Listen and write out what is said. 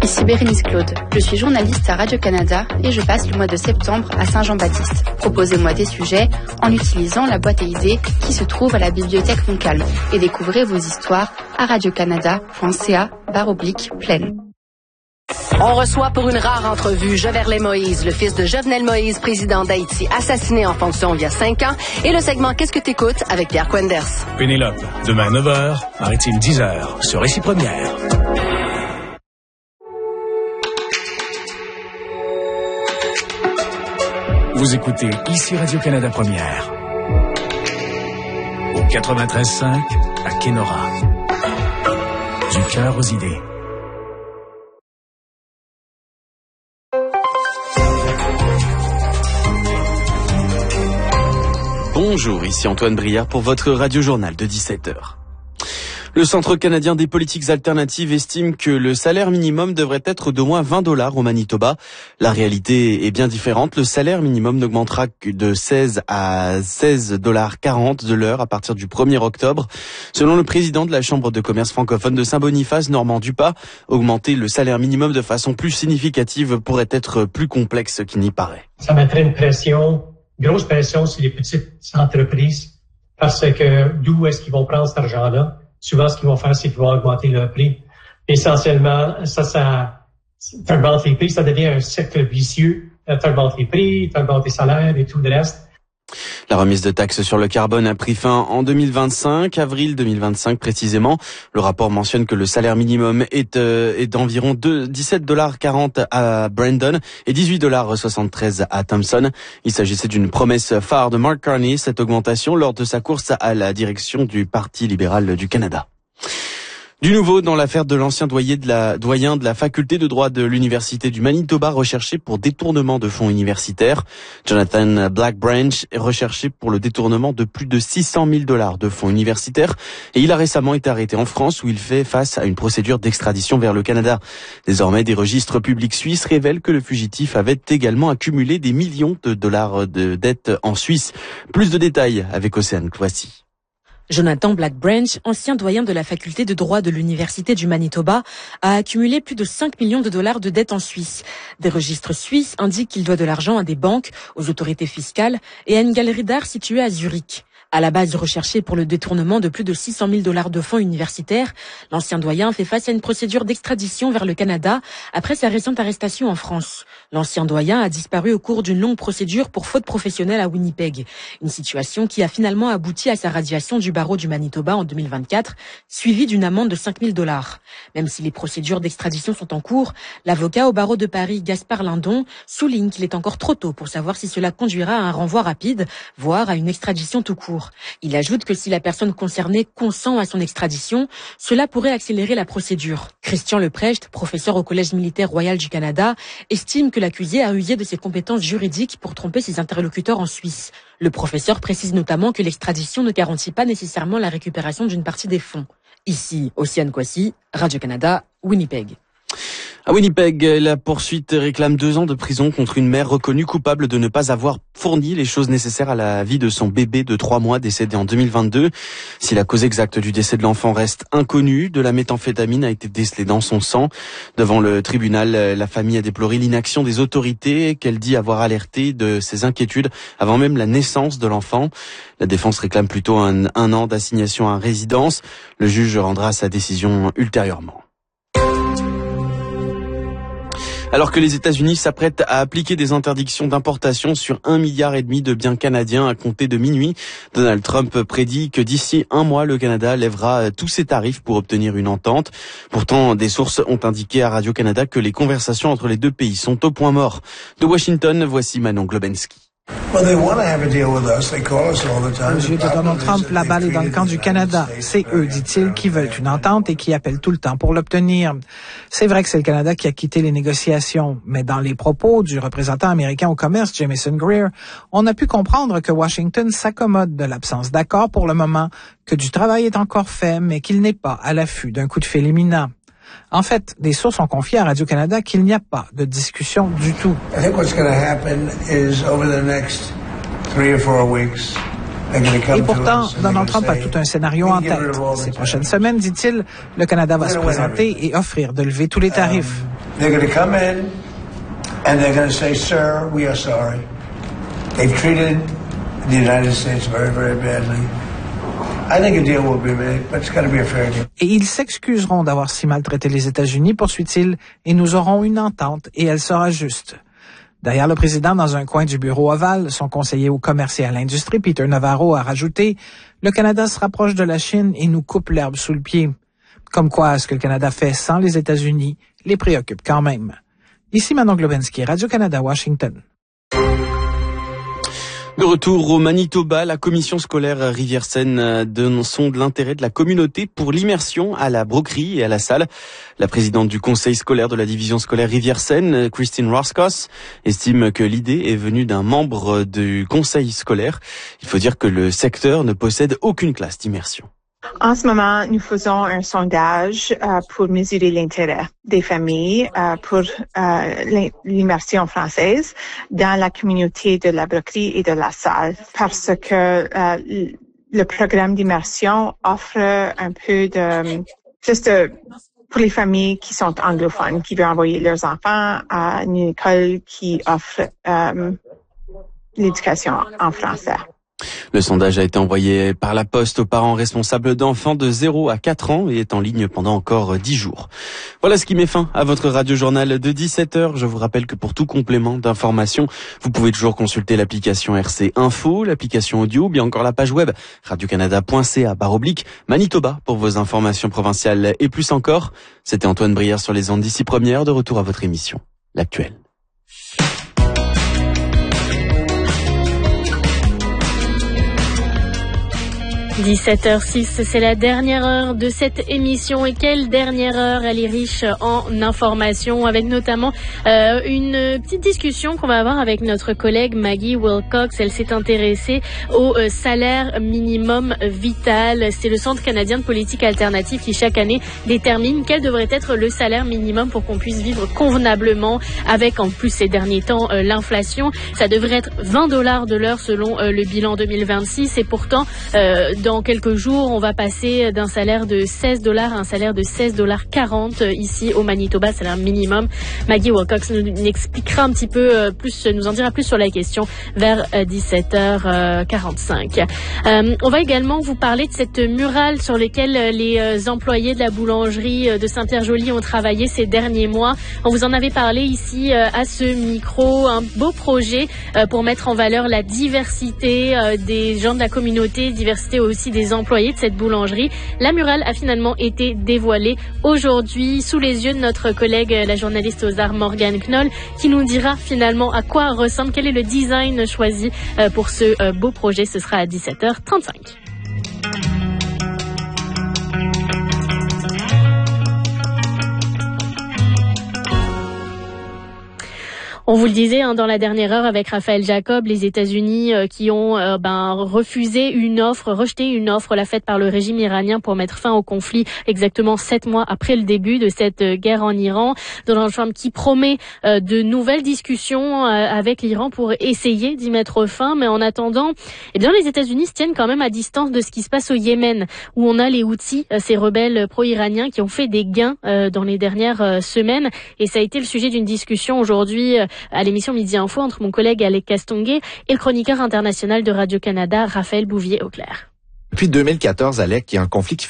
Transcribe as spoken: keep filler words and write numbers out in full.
Ici Bérénice Claude, je suis journaliste à Radio-Canada et je passe le mois de septembre à Saint-Jean-Baptiste. Proposez-moi des sujets en utilisant la boîte à idées qui se trouve à la bibliothèque Montcalm et découvrez vos histoires à radiocanada.ca barre oblique pleine. On reçoit pour une rare entrevue Joverley Moïse, le fils de Jovenel Moïse, président d'Haïti, assassiné en fonction il y a cinq ans, et le segment Qu'est-ce que t'écoutes avec Pierre Quenders. Pénélope, demain neuf heures, Maritime dix heures, sur Récit Première. Vous écoutez ici Radio-Canada Première. Au quatre-vingt-treize cinq, à Kenora. Du cœur aux idées. Bonjour, ici Antoine Brière pour votre radio-journal de dix-sept heures. Le Centre canadien des politiques alternatives estime que le salaire minimum devrait être d'au moins vingt dollars au Manitoba. La réalité est bien différente. Le salaire minimum n'augmentera que de seize à seize dollars quarante de l'heure à partir du premier octobre. Selon le président de la Chambre de commerce francophone de Saint-Boniface, Normand Dupas, augmenter le salaire minimum de façon plus significative pourrait être plus complexe qu'il n'y paraît. Ça mettrait une pression, grosse pression sur les petites entreprises parce que d'où est-ce qu'ils vont prendre cet argent-là? Souvent, ce qu'ils vont faire, c'est qu'ils vont augmenter le prix. Essentiellement, ça, ça, ça augmente les prix, ça devient un cercle vicieux. Ça augmente les prix, ça augmente les salaires et tout le reste. La remise de taxes sur le carbone a pris fin en deux mille vingt-cinq, avril deux mille vingt-cinq précisément. Le rapport mentionne que le salaire minimum est, euh, est d'environ dix-sept dollars quarante à Brandon et dix-huit dollars soixante-treize à Thompson. Il s'agissait d'une promesse phare de Mark Carney, cette augmentation lors de sa course à la direction du Parti libéral du Canada. Du nouveau dans l'affaire de l'ancien doyen de la, doyen de la faculté de droit de l'Université du Manitoba recherché pour détournement de fonds universitaires. Jonathan Blackbranch est recherché pour le détournement de plus de six cent mille dollars de fonds universitaires et il a récemment été arrêté en France où il fait face à une procédure d'extradition vers le Canada. Désormais, des registres publics suisses révèlent que le fugitif avait également accumulé des millions de dollars de dettes en Suisse. Plus de détails avec Océane Cloissy. Jonathan Blackbranch, ancien doyen de la faculté de droit de l'Université du Manitoba, a accumulé plus de cinq millions de dollars de dettes en Suisse. Des registres suisses indiquent qu'il doit de l'argent à des banques, aux autorités fiscales et à une galerie d'art située à Zurich. À la base recherché pour le détournement de plus de six cent mille dollars de fonds universitaires, l'ancien doyen fait face à une procédure d'extradition vers le Canada après sa récente arrestation en France. L'ancien doyen a disparu au cours d'une longue procédure pour faute professionnelle à Winnipeg. Une situation qui a finalement abouti à sa radiation du barreau du Manitoba en deux mille vingt-quatre, suivie d'une amende de cinq mille dollars. Même si les procédures d'extradition sont en cours, l'avocat au barreau de Paris, Gaspard Lindon, souligne qu'il est encore trop tôt pour savoir si cela conduira à un renvoi rapide, voire à une extradition tout court. Il ajoute que si la personne concernée consent à son extradition, cela pourrait accélérer la procédure. Christian Leprecht, professeur au Collège militaire royal du Canada, estime que l'accusé a usé de ses compétences juridiques pour tromper ses interlocuteurs en Suisse. Le professeur précise notamment que l'extradition ne garantit pas nécessairement la récupération d'une partie des fonds. Ici, Océane Cloissy, Radio-Canada, Winnipeg. À Winnipeg, la poursuite réclame deux ans de prison contre une mère reconnue coupable de ne pas avoir fourni les choses nécessaires à la vie de son bébé de trois mois décédé en deux mille vingt-deux. Si la cause exacte du décès de l'enfant reste inconnue, de la méthamphétamine a été décelée dans son sang. Devant le tribunal, la famille a déploré l'inaction des autorités qu'elle dit avoir alerté de ses inquiétudes avant même la naissance de l'enfant. La défense réclame plutôt un, un an d'assignation à résidence. Le juge rendra sa décision ultérieurement. Alors que les États-Unis s'apprêtent à appliquer des interdictions d'importation sur un milliard et demi de biens canadiens à compter de minuit, Donald Trump prédit que d'ici un mois, le Canada lèvera tous ses tarifs pour obtenir une entente. Pourtant, des sources ont indiqué à Radio-Canada que les conversations entre les deux pays sont au point mort. De Washington, voici Manon Globensky. Aux yeux de Donald Trump, la balle est dans le camp du Canada. C'est eux, dit-il, qui veulent une entente et qui appellent tout le temps pour l'obtenir. C'est vrai que c'est le Canada qui a quitté les négociations, mais dans les propos du représentant américain au commerce, Jamieson Greer, on a pu comprendre que Washington s'accommode de l'absence d'accord pour le moment, que du travail est encore fait, mais qu'il n'est pas à l'affût d'un coup de fil imminent. En fait, des sources ont confié à Radio-Canada qu'il n'y a pas de discussion du tout. Et pourtant, Donald Trump a tout un scénario en tête. Ces prochaines semaines, dit-il, le Canada va se présenter et offrir de lever tous les tarifs. they're going to come in and they're going to say, sir, we are sorry. They've treated the United States very, very badly. I think a deal will be made, but it's got to be a fair deal. Et ils s'excuseront d'avoir si maltraité les États-Unis, poursuit-il, et nous aurons une entente et elle sera juste. Derrière le président, dans un coin du bureau ovale, son conseiller au commerce et à l'industrie, Peter Navarro, a rajouté « Le Canada se rapproche de la Chine et nous coupe l'herbe sous le pied ». Comme quoi, ce que le Canada fait sans les États-Unis les préoccupe quand même. Ici Manon Globensky, Radio-Canada, Washington. De retour au Manitoba, la commission scolaire Rivière-Seine sonde l'intérêt de la communauté pour l'immersion à la broquerie et à la salle. La présidente du conseil scolaire de la division scolaire Rivière-Seine, Christine Roscos, estime que l'idée est venue d'un membre du conseil scolaire. Il faut dire que le secteur ne possède aucune classe d'immersion. En ce moment, nous faisons un sondage euh, pour mesurer l'intérêt des familles euh, pour euh, l'immersion française dans la communauté de la broquerie et de la salle, parce que euh, le programme d'immersion offre un peu de juste de, pour les familles qui sont anglophones, qui veulent envoyer leurs enfants à une école qui offre euh, l'éducation en français. Le sondage a été envoyé par la poste aux parents responsables d'enfants de zéro à quatre ans et est en ligne pendant encore dix jours. Voilà ce qui met fin à votre radio-journal de dix-sept heures. Je vous rappelle que pour tout complément d'information, vous pouvez toujours consulter l'application R C Info, l'application audio, ou bien encore la page web radiocanada point c a barre oblique Manitoba pour vos informations provinciales et plus encore. C'était Antoine Brière sur les ondes d'ici première, de retour à votre émission, L'Actuel. dix-sept heures six, c'est la dernière heure de cette émission. Et quelle dernière heure, elle est riche en informations, avec notamment euh, une petite discussion qu'on va avoir avec notre collègue Maggie Wilcox. Elle s'est intéressée au euh, salaire minimum vital. C'est le Centre canadien de politique alternative qui chaque année détermine quel devrait être le salaire minimum pour qu'on puisse vivre convenablement, avec en plus ces derniers temps euh, l'inflation. Ça devrait être vingt dollars de l'heure selon euh, le bilan deux mille vingt-six, et pourtant euh, dans quelques jours, on va passer d'un salaire de seize dollars à un salaire de seize dollars quarante ici au Manitoba, salaire minimum. Maggie Wilcox nous, nous expliquera un petit peu plus, nous en dira plus sur la question vers dix-sept heures quarante-cinq. Euh, on va également vous parler de cette murale sur laquelle les employés de la boulangerie de Saint-Pierre-Joli ont travaillé ces derniers mois. On vous en avait parlé ici à ce micro, un beau projet pour mettre en valeur la diversité des gens de la communauté, diversité aussi des employés de cette boulangerie. La murale a finalement été dévoilée aujourd'hui sous les yeux de notre collègue, la journaliste aux arts Morgane Knoll, qui nous dira finalement à quoi ressemble, quel est le design choisi pour ce beau projet. Ce sera à dix-sept heures trente-cinq. On vous le disait hein, dans la dernière heure avec Raphaël Jacob, les États-Unis euh, qui ont euh, ben, refusé une offre, rejeté une offre la faite par le régime iranien pour mettre fin au conflit exactement sept mois après le début de cette euh, guerre en Iran. Donald Trump qui promet euh, de nouvelles discussions euh, avec l'Iran pour essayer d'y mettre fin, mais en attendant, eh bien les États-Unis se tiennent quand même à distance de ce qui se passe au Yémen, où on a les Houthis, euh, ces rebelles pro-iraniens qui ont fait des gains euh, dans les dernières euh, semaines, et ça a été le sujet d'une discussion aujourd'hui euh, à l'émission Midi Info entre mon collègue Alec Castonguay et le chroniqueur international de Radio-Canada, Raphaël Bouvier-Auclair. Depuis deux mille quatorze, Alec, il y a un conflit qui fait